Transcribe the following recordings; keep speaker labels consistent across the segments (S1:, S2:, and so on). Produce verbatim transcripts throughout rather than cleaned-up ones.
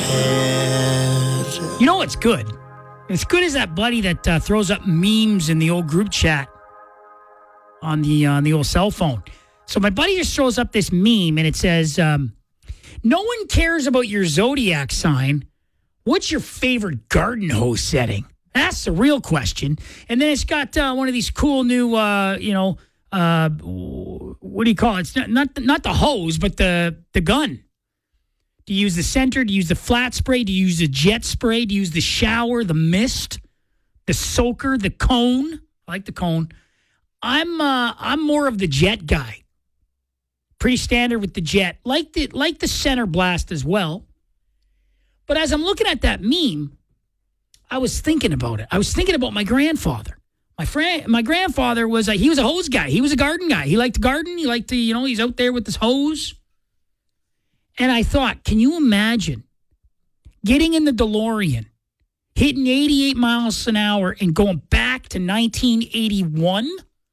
S1: You know what's good? It's good as that buddy that uh, throws up memes in the old group chat on the uh, on the old cell phone. So my buddy just throws up this meme and it says, um, no one cares about your zodiac sign. What's your favorite garden hose setting? That's the real question. And then it's got uh, one of these cool new, uh, you know, uh, what do you call it? It's not, not, not the hose, but the, the gun. Do you use the center? Do you use the flat spray? Do you use the jet spray? Do you use the shower, the mist, the soaker, the cone? I like the cone. I'm uh, I'm more of the jet guy. Pretty standard with the jet. Like the like the center blast as well. But as I'm looking at that meme, I was thinking about it. I was thinking about my grandfather. My friend, my grandfather was a, he was a hose guy. He was a garden guy. He liked to garden. He liked to, you know, he's out there with his hose. And I thought, can you imagine getting in the DeLorean, hitting eighty-eight miles an hour and going back to nineteen eighty-one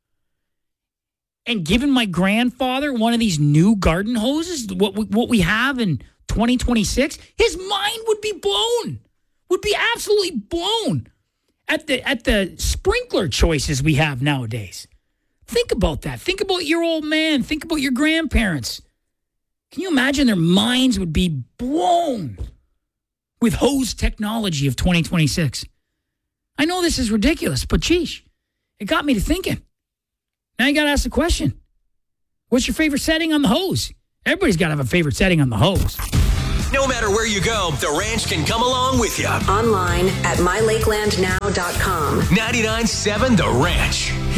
S1: and giving my grandfather one of these new garden hoses, what we, what we have in twenty twenty-six? His mind would be blown, would be absolutely blown at the at the sprinkler choices we have nowadays. Think about that. Think about your old man. Think about your grandparents. Can you imagine their minds would be blown with hose technology of twenty twenty-six? I know this is ridiculous, but geez, it got me to thinking. Now you got to ask the question. What's your favorite setting on the hose? Everybody's got to have a favorite setting on the hose.
S2: No matter where you go, the Ranch can come along with you.
S3: Online at my lakeland now dot com.
S2: ninety-nine point seven The Ranch.